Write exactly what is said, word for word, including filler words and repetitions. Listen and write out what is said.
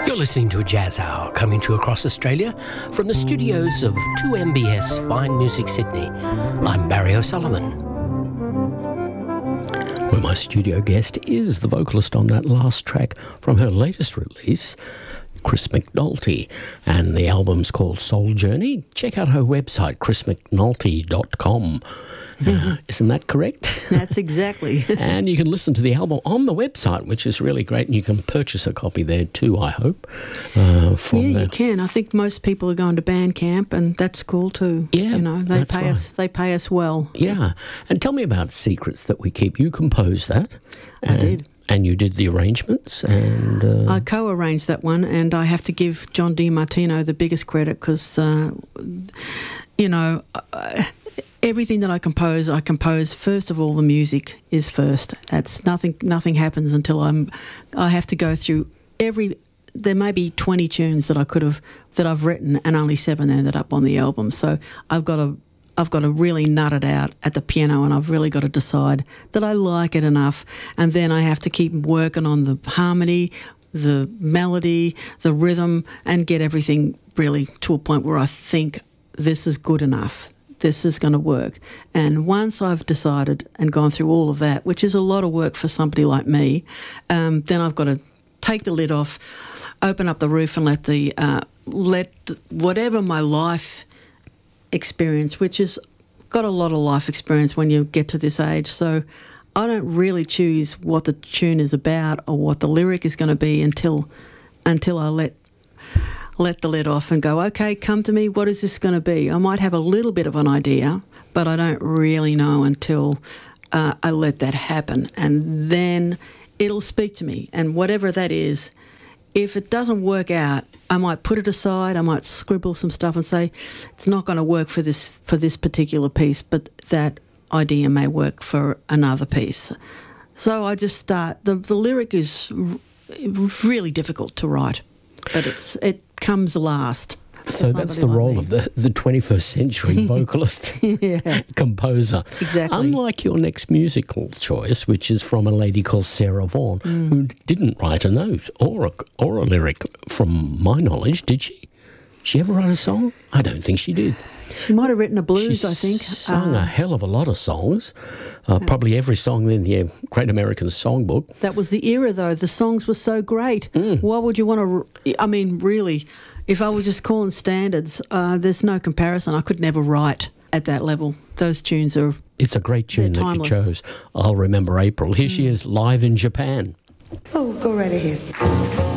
You're listening to a Jazz Hour coming to you across Australia from the studios of two M B S Fine Music Sydney. I'm Barry O'Sullivan. Well, my studio guest is the vocalist on that last track from her latest release, Chris McNulty, and the album's called Soul Journey. Check out her website, chris mcnulty dot com. Uh, isn't that correct? That's exactly. And you can listen to the album on the website, which is really great, and you can purchase a copy there too, I hope. Uh, from yeah, the... you can. I think most people are going to Bandcamp, and that's cool too. Yeah, you know, they that's pay right. us. They pay us well. Yeah, and tell me about Secrets That We Keep. You composed that. I and, did. And you did the arrangements, and uh... I co-arranged that one, and I have to give John DiMartino the biggest credit because, uh, you know. Uh, Everything that I compose, I compose first of all. The music is first. That's nothing. Nothing happens until I'm. I have to go through every. There may be twenty tunes that I could have that I've written, and only seven ended up on the album. So I've got to. I've got to really nut it out at the piano, and I've really got to decide that I like it enough, and then I have to keep working on the harmony, the melody, the rhythm, and get everything really to a point where I think this is good enough. This is going to work. And once I've decided and gone through all of that, which is a lot of work for somebody like me, um, then I've got to take the lid off, open up the roof, and let the uh, let the, whatever my life experience, which has got a lot of life experience when you get to this age. So I don't really choose what the tune is about or what the lyric is going to be until until I let. let the lid off and go, okay, come to me, what is this going to be? I might have a little bit of an idea, but I don't really know until uh, I let that happen. And then it'll speak to me. And whatever that is, if it doesn't work out, I might put it aside, I might scribble some stuff and say, it's not going to work for this for this particular piece, but that idea may work for another piece. So I just start, the, the lyric is r- really difficult to write, but it's it comes last. So that's the role of the, the twenty-first century vocalist, yeah. composer. Exactly. Unlike your next musical choice, which is from a lady called Sarah Vaughan, mm. who didn't write a note or a, or a lyric, from my knowledge, did she? She ever write a song? I don't think she did. She might have written a blues, she I think. She sung uh, a hell of a lot of songs, uh, yeah. probably every song in the Great American Songbook. That was the era, though. The songs were so great. Mm. Why would you want to... I mean, really, if I was just calling standards, uh, there's no comparison. I could never write at that level. Those tunes are... It's a great tune that you chose. I'll Remember April. Here mm. she is, live in Japan. Oh, go right ahead.